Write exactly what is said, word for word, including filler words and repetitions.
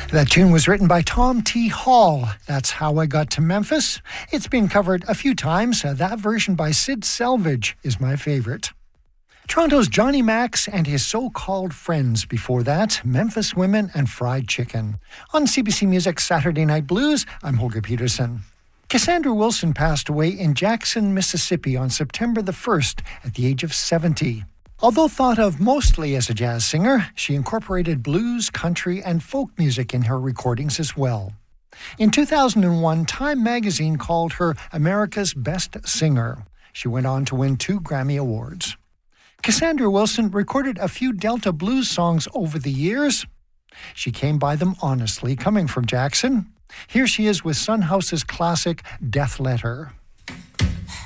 That tune was written by Tom T. Hall. That's How I Got to Memphis. It's been covered a few times. Uh, that version by Sid Selvage is my favorite. Toronto's Johnny Max and his so-called friends. Before that, Memphis Women and Fried Chicken. On C B C Music Saturday Night Blues, I'm Holger Peterson. Cassandra Wilson passed away in Jackson, Mississippi on September the first at the age of seventy. Although thought of mostly as a jazz singer, she incorporated blues, country, and folk music in her recordings as well. In two thousand one, Time magazine called her America's Best Singer. She went on to win two Grammy Awards. Cassandra Wilson recorded a few Delta blues songs over the years. She came by them honestly, coming from Jackson. Here she is with Son House's classic Death Letter.